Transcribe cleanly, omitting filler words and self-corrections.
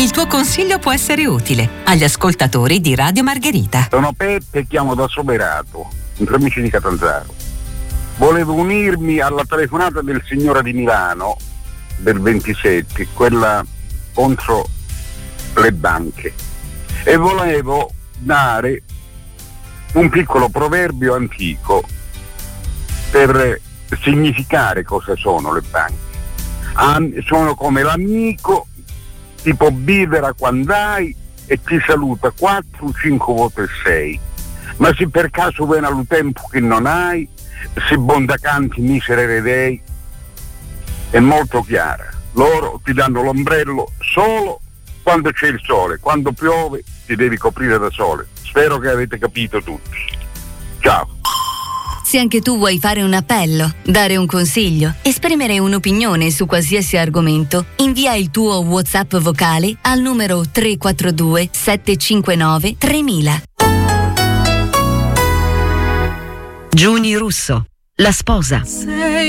Il tuo consiglio può essere utile agli ascoltatori di Radio Margherita. Sono Peppe e chiamo da Soverato, in provincia di Catanzaro. Volevo unirmi alla telefonata del signore di Milano del 27, quella contro le banche, e volevo dare un piccolo proverbio antico per significare cosa sono le banche. Sono come l'amico, ti può vivere quando hai e ti saluta 4, 5 volte e 6, ma se per caso viene al tempo che non hai, se bonda canti miserere dei, è molto chiara. Loro ti danno l'ombrello solo quando c'è il sole, quando piove ti devi coprire da sole. Spero che avete capito tutti. Ciao. Se anche tu vuoi fare un appello, dare un consiglio, esprimere un'opinione su qualsiasi argomento, invia il tuo WhatsApp vocale al numero 342 759 3000. Giuni Russo, la sposa.